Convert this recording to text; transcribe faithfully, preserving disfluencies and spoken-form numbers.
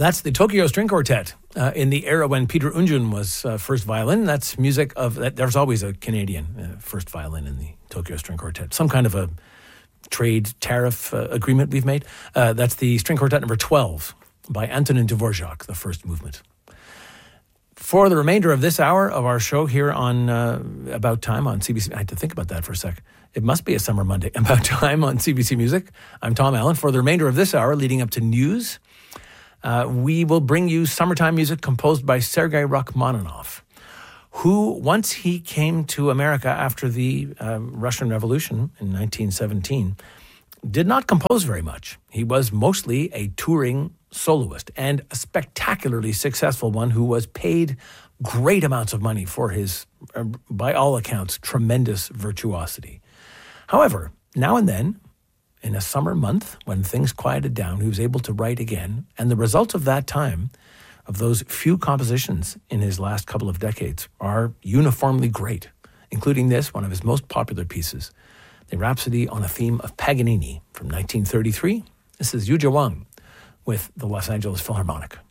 That's the Tokyo String Quartet uh, in the era when Peter Unjun was uh, first violin. That's music of, that, there's always a Canadian uh, first violin in the Tokyo String Quartet. Some kind of a trade tariff uh, agreement we've made. Uh, that's the String Quartet number twelve by Antonin Dvorak, the first movement. For the remainder of this hour of our show here on uh, About Time on C B C, I had to think about that for a sec. It must be a summer Monday. About Time on C B C Music. I'm Tom Allen. For the remainder of this hour, leading up to news, uh, we will bring you summertime music composed by Sergei Rachmaninoff, who, once he came to America after the uh, Russian Revolution in nineteen seventeen, did not compose very much. He was mostly a touring soloist and a spectacularly successful one who was paid great amounts of money for his, uh, by all accounts, tremendous virtuosity. However, now and then, in a summer month, when things quieted down, he was able to write again. And the results of that time, of those few compositions in his last couple of decades, are uniformly great, including this, one of his most popular pieces, the Rhapsody on a Theme of Paganini from nineteen thirty-three. This is Yu Jia Wang with the Los Angeles Philharmonic.